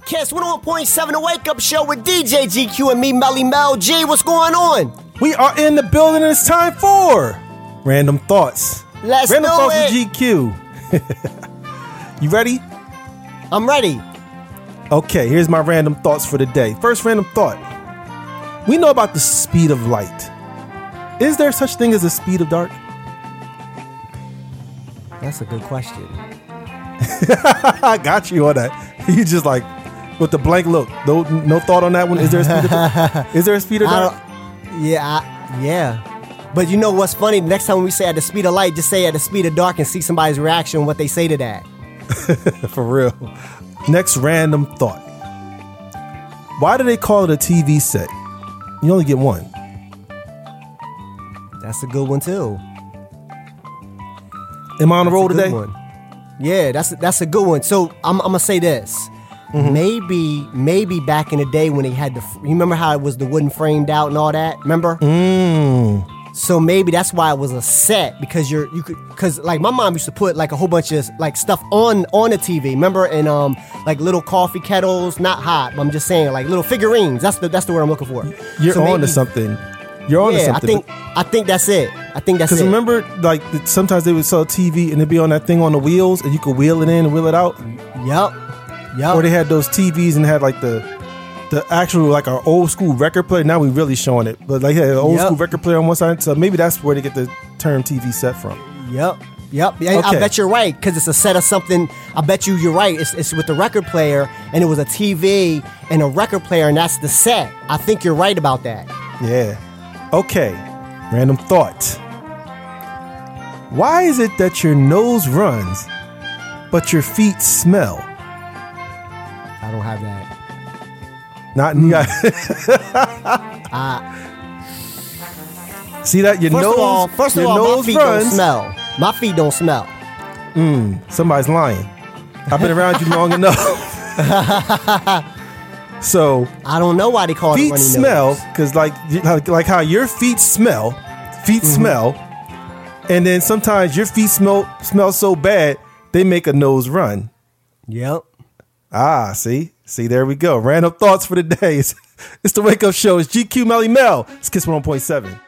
Kiss 101.7 The Wake Up Show with DJ GQ and me, Melly Mel G. What's going on? We are in the building and it's time for Random Thoughts. Let's Random do Thoughts it. with GQ. You ready? I'm ready. Okay, here's my random thoughts for the day. First random thought. We know about the speed of light. Is there such thing as the speed of dark? That's a good question. I got you on that. You just like with the blank look. No thought on that one. Is there a speed of dark? Is there a speed of dark? Yeah. But you know what's funny? Next time we say at the speed of light, just say at the speed of dark and see somebody's reaction, what they say to that. For real. Next random thought. Why do they call it a TV set? You only get one. That's a good one too. Am I on the roll today? One. Yeah, that's a good one. So I'm gonna say this. Mm-hmm. Maybe back in the day when they had you remember how it was the wooden framed out and all that? Remember? So maybe that's why it was a set, because because like my mom used to put like a whole bunch of like stuff on the TV. Remember? And like little coffee kettles, not hot, but I'm just saying like little figurines. That's the word I'm looking for. You're on to something. You're on to something. I think that's it. Because remember, like sometimes they would sell TV and it'd be on that thing on the wheels, and you could wheel it in and wheel it out. Yep. Or they had those TVs and had like the actual like our old school record player. Now we really showing it, but like an old school record player on one side. So maybe that's where they get the term TV set from. Yep. Yeah, okay. I bet you're right, because it's a set of something. I bet you're right. It's with the record player, and it was a TV and a record player, and that's the set. I think you're right about that. Yeah. Okay. Random thought. Why is it that your nose runs, but your feet smell? I don't have that. Not you got. See that your nose. First of all, my feet don't smell. My feet don't smell. Somebody's lying. I've been around you long enough. So I don't know why they call it runny nose. Feet smell because like how your feet smell. Feet smell, and then sometimes your feet smell so bad they make a nose run. Yep. See, there we go. Random thoughts for the day. It's the Wake Up Show. It's GQ Melly Mel. It's Kiss 101.7.